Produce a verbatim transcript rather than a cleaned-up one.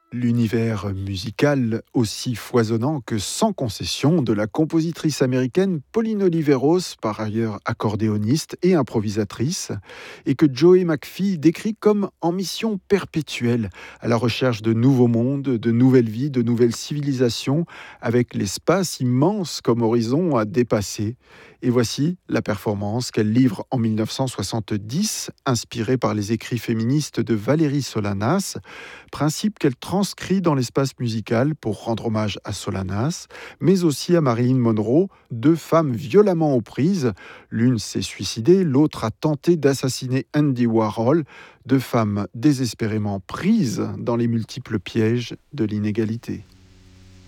L'univers musical aussi foisonnant que sans concession de la compositrice américaine Pauline Oliveros, par ailleurs accordéoniste et improvisatrice, et que Joey McPhee décrit comme en mission perpétuelle, à la recherche de nouveaux mondes, de nouvelles vies, de nouvelles civilisations, avec l'espace immense comme horizon à dépasser. Et voici la performance qu'elle livre en mille neuf cent soixante-dix, inspirée par les écrits féministes de Valérie Solanas, principe qu'elle transcrit dans l'espace musical pour rendre hommage à Solanas, mais aussi à Marilyn Monroe, deux femmes violemment aux prises. L'une s'est suicidée, l'autre a tenté d'assassiner Andy Warhol, deux femmes désespérément prises dans les multiples pièges de l'inégalité.